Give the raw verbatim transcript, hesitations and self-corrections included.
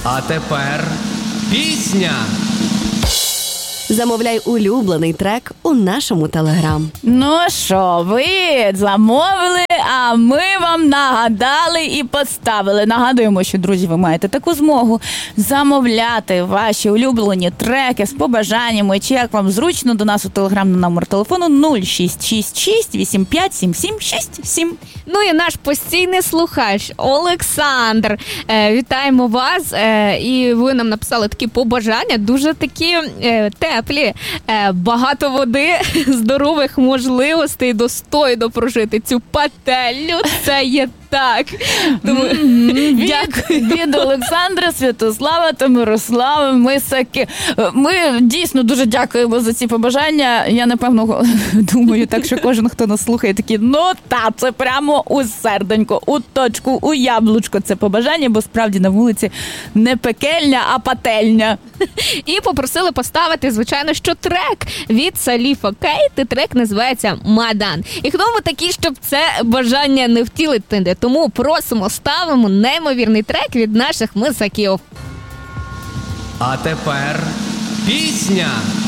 А тепер пісня. Замовляй улюблений трек у нашому Телеграм. Ну що, ви замовили, а ми вам нагадали і поставили. Нагадуємо, що, друзі, ви маєте таку змогу замовляти ваші улюблені треки з побажаннями, чи як вам зручно, до нас у Телеграм на номер телефону нуль шість шість шість вісім п'ять сім сім шість сім. Ну і наш постійний слухач Олександр. Е, вітаємо вас. Е, і ви нам написали такі побажання, дуже такі е, теплі. Е, багато води, здорових можливостей, достойно прожити цю пательню. Це є так. Тому від, від Олександра, Святослава та Мирослава Мисаки. Ми дійсно дуже дякуємо за ці побажання. Я, напевно, думаю, так, що кожен, хто нас слухає, такий, ну та, це прямо у серденько, у точку, у яблучко це побажання, бо справді на вулиці не пекельня, а пательня. І попросили поставити, звичайно, що трек від Саліфа Кейт. Трек називається «Мадан». І хто ми такі, щоб це бажання не втілити? Тому просимо, ставимо неймовірний трек від наших мисаків. А тепер пісня.